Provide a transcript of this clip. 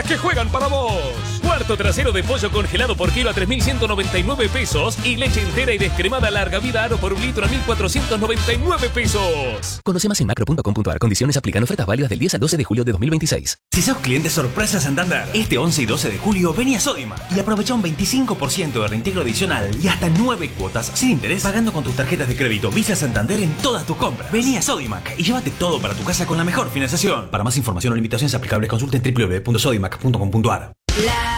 que juegan para vos. Cuarto trasero de pollo congelado por kilo a 3.199 pesos y leche entera y descremada larga vida Aro por un litro a 1.499 pesos. Conoce más en macro.com.ar. Condiciones aplican. Ofertas válidas del 10 al 12 de julio de 2026. Si sos cliente sorpresa Santander, este 11 y 12 de julio vení a Sodimac y aprovecha un 25% de reintegro adicional y hasta 9 cuotas sin interés pagando con tus tarjetas de crédito Visa Santander en todas tus compras. Vení a Sodimac y llévate todo para tu casa con la mejor financiación. Para más información o limitaciones aplicables consulten www.sodimac.com.ar.